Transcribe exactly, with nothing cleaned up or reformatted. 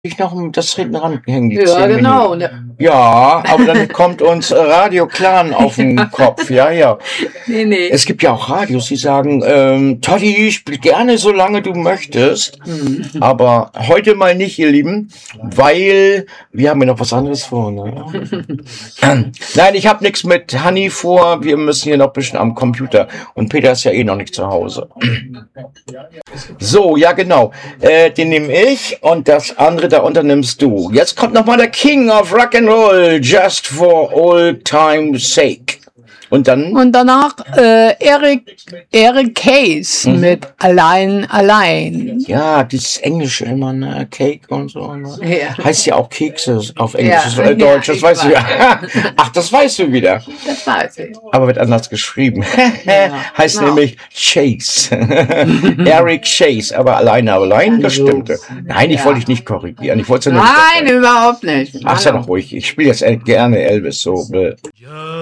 Ich noch das hinten ranhängen, die Ja, zehn genau. Minuten. Ja, aber dann kommt uns Radio Clan auf den Kopf. Ja, ja. Nee, nee. Es gibt ja auch Radios, die sagen, ähm, Totti, spiel gerne, solange du möchtest. Mhm. Aber heute mal nicht, ihr Lieben, weil wir haben ja noch was anderes vor. Ne? Nein, ich habe nichts mit Hanni vor. Wir müssen hier noch ein bisschen am Computer. Und Peter ist ja eh noch nicht zu Hause. So, ja genau. Äh, den nehme ich und das andere da unter nimmst du. Jetzt kommt nochmal der King of Rock'n'Roll, Just for Old Time's Sake. Und dann? Und danach äh, Eric, Eric Case mhm. mit Allein, Allein. Ja, dieses Englische immer, ne? Cake und so. Ne? Ja. Heißt ja auch Kekse auf Englisch, Ja, äh, Deutsch, ja, das weißt weiß. du ja. Ach, das weißt du wieder. Das weiß ich. Aber wird anders geschrieben. Ja, heißt genau. nämlich Chase. Eric Chase, aber alleine, aber allein, das stimmte. Nein, ich ja. wollte dich nicht korrigieren. Ich wollte Nein, überhaupt nicht. Ach, sei doch ruhig. Ich spiele jetzt gerne Elvis so.